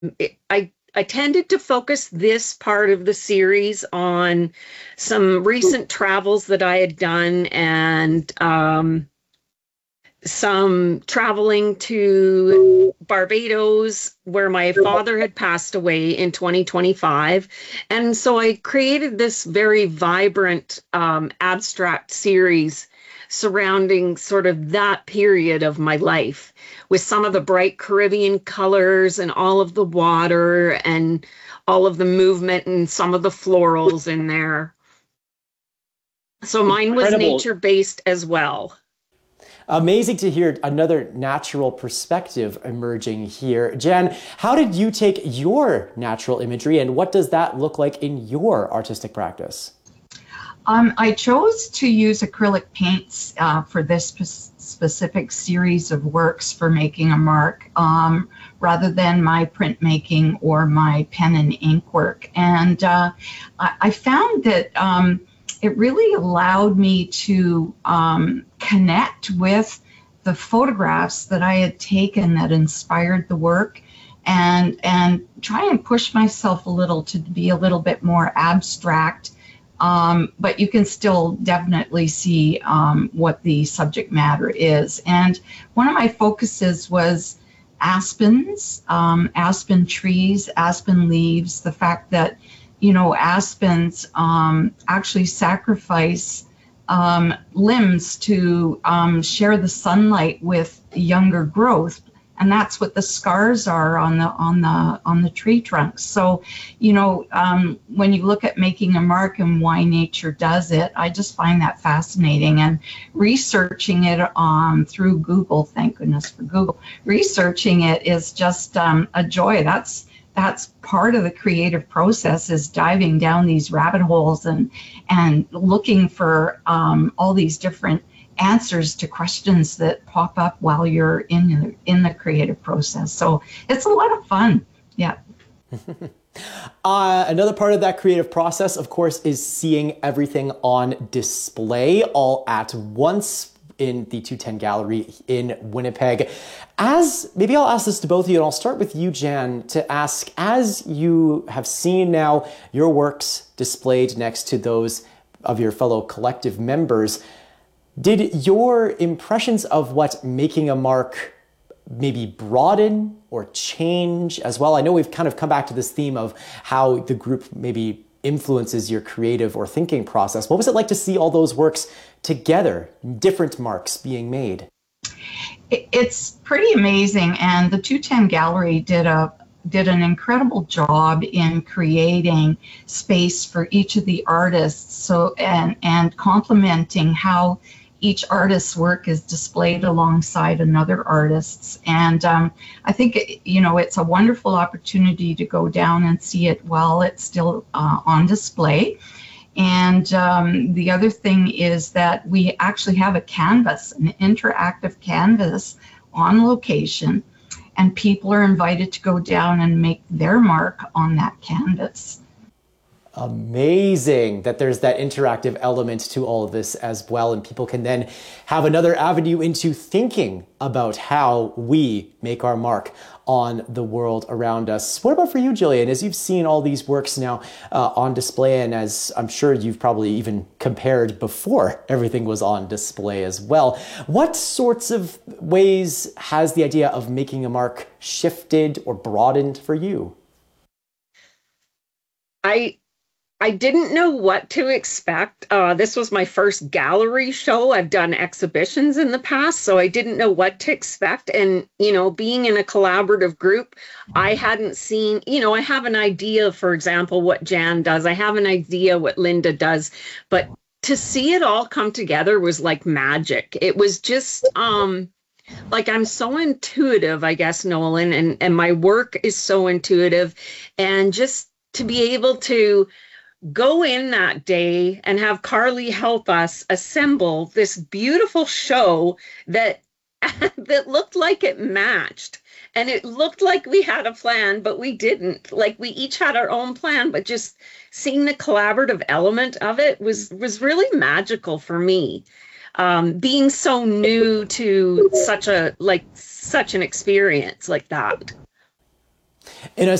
I tended to focus this part of the series on some recent travels that I had done and some traveling to Barbados, where my father had passed away in 2025. And so I created this very vibrant, abstract series surrounding sort of that period of my life with some of the bright Caribbean colors and all of the water and all of the movement and some of the florals in there. So mine was Incredible. nature based as well. Amazing to hear another natural perspective emerging here. Jan, how did you take your natural imagery and what does that look like in your artistic practice? I chose to use acrylic paints for this specific series of works for making a mark, rather than my printmaking or my pen and ink work. And I found that it really allowed me to connect with the photographs that I had taken that inspired the work, and try and push myself a little to be a little bit more abstract. But you can still definitely see what the subject matter is. And one of my focuses was aspens, aspen trees, aspen leaves, the fact that, you know, aspens actually sacrifice limbs to share the sunlight with younger growth. And that's what the scars are on the tree trunks. So, you know, when you look at making a mark and why nature does it, I just find that fascinating. And researching it through Google, thank goodness for Google, researching it is just a joy. That's part of the creative process, is diving down these rabbit holes and looking for all these different answers to questions that pop up while you're in the creative process. So it's a lot of fun. Yeah. Another part of that creative process, of course, is seeing everything on display all at once in the 210 Gallery in Winnipeg. Maybe I'll ask this to both of you, and I'll start with you, Jan, to ask, as you have seen now your works displayed next to those of your fellow collective members, did your impressions of what making a mark maybe broaden or change as well? I know we've kind of come back to this theme of how the group maybe influences your creative or thinking process. What was it like to see all those works together, different marks being made? It's pretty amazing. And the 210 Gallery did an incredible job in creating space for each of the artists, so and complementing how each artist's work is displayed alongside another artist's. And I think, you know, it's a wonderful opportunity to go down and see it while it's still on display. And the other thing is that we actually have a canvas, an interactive canvas on location, and people are invited to go down and make their mark on that canvas. Amazing that there's that interactive element to all of this as well, and people can then have another avenue into thinking about how we make our mark on the world around us. What about for you, Jillian? As you've seen all these works now on display, and as I'm sure you've probably even compared before everything was on display as well, what sorts of ways has the idea of making a mark shifted or broadened for you? I didn't know what to expect. This was my first gallery show. I've done exhibitions in the past, so I didn't know what to expect. And, you know, being in a collaborative group, I hadn't seen, you know, I have an idea, for example, what Jan does. I have an idea what Linda does, but to see it all come together was like magic. It was just, like, I'm so intuitive, I guess, Nolan, and my work is so intuitive. And just to be able to go in that day and have Carly help us assemble this beautiful show that that looked like it matched, and it looked like we had a plan, but we didn't. Like, we each had our own plan, but just seeing the collaborative element of it was really magical for me, being so new to such an experience like that. In a